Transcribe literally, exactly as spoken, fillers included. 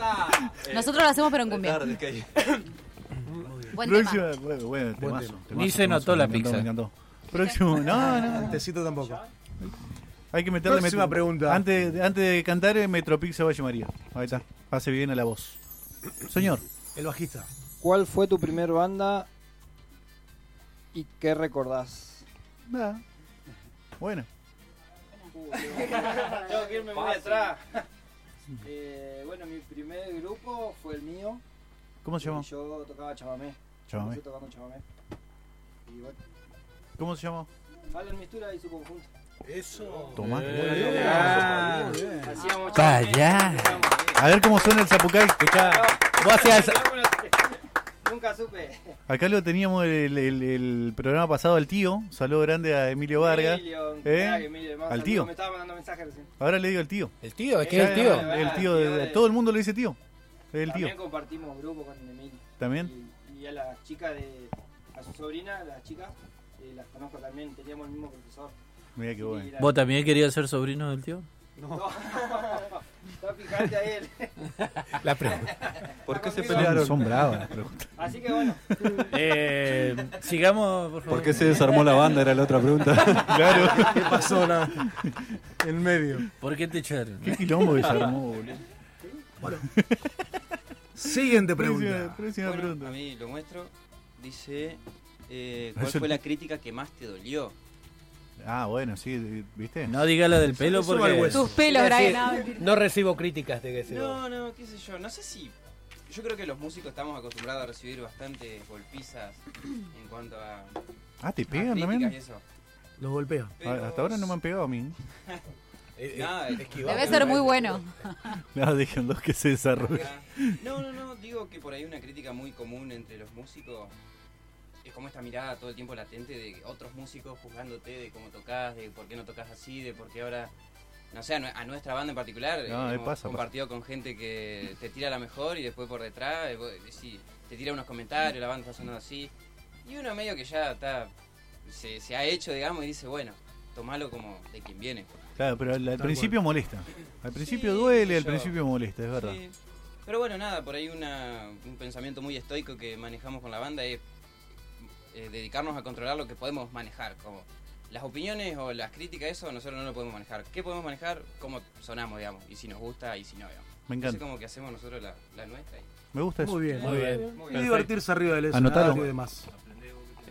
Nosotros lo hacemos pero en cumbia. Tarde, que- Buen Próxima, tema. bueno, bueno, Buen temazo, tema. temazo, Ni se temazo, notó la me encantó, pizza. me encantó. Próximo, no, no, Tecito tampoco. hay que meterle Próxima metro- pregunta. Antes, de- antes de cantar, eh, Metropizza Valle María. Ahí está, hace bien a la voz. Señor, El bajista. ¿Cuál fue tu primer banda y qué recordás? nada. Bueno, Tengo que irme muy atrás. Eh, bueno, mi primer grupo fue el mío. ¿cómo se llama? Yo tocaba chamamé. Chamamé. Empecé tocando chamamé. Y bueno, ¿Cómo se llama? Alan Mistura y su conjunto. Eso. Tomá. Ah, Hacíamos Vaya. A ver cómo suena el Zapucay. Vos hacías... Nunca supe. Acá lo teníamos el, el- el programa pasado al tío. Saludo grande a Emilio Vargas. Emilio, un ¿Eh? crack, Emilio, además, Al saludo, tío. Me estaba mandando mensajes recién. Ahora le digo al tío. El tío, es que es el tío. Eh, El tío de, todo el mundo le dice tío. Es el tío. También compartimos grupo con Emilio. ¿También? Y, y a las chicas de. A su sobrina, las chicas, eh, las conozco también. Teníamos el mismo profesor. Mira qué bueno. Y la- ¿Vos también querías ser sobrino del tío? No. Está picante a él. La pregunta. ¿Por qué se Son- pelearon? Son bravas las preguntas. Así que bueno. Eh, sigamos, por favor. ¿Por qué se desarmó la banda? Era la otra pregunta. Claro. ¿Qué pasó nada? En medio. ¿Por qué te echaron? Qué quilombo que se armó, boludo. Siguiente Próxima, pregunta. próxima Bueno, pregunta. a mí lo muestro. Dice, eh, ¿cuál Eso- fue la crítica que más te dolió? Ah, bueno, sí, ¿viste? No diga la del pelo Eso va al porque... hueso. Tus pelos, Sí, Brian. No, mentira. No recibo críticas de que se No, no, qué sé yo, no sé si... Yo creo que los músicos estamos acostumbrados a recibir bastantes golpizas en cuanto a, Ah, ¿te a pegan críticas también? y eso. Los golpea. Pero- Ah, hasta ahora no me han pegado a mí. Eh, eh, Nada, esquivado. Debe ser muy bueno. No, déjenlos que se desarrollen. No, no, no, digo que por ahí una crítica muy común entre los músicos es como esta mirada todo el tiempo latente de otros músicos juzgándote de cómo tocas, de por qué no tocas así, de por qué ahora, no sé, a, nue- a nuestra banda en particular, No, eh, eh, hemos pasa, compartido con gente que te tira la mejor y después por detrás, eh, vos decís, te tira unos comentarios, la banda está sonando así, y uno medio que ya está, se, se ha hecho, digamos, y dice, bueno, tomalo como de quien viene. Claro, pero al, al Tal principio molesta. Al principio Sí, duele, al yo- principio molesta, es verdad. Sí. Pero bueno, nada, por ahí una, un pensamiento muy estoico que manejamos con la banda es eh, dedicarnos a controlar lo que podemos manejar. Como las opiniones o las críticas, eso nosotros no lo podemos manejar. ¿Qué podemos manejar? Cómo sonamos, digamos, y si nos gusta y si no, digamos. Me Así encanta. como que hacemos nosotros la, la nuestra. Y... Me gusta eso. Muy bien. Muy bien. Muy Y bien. divertirse arriba del Anotalo. escenario y demás.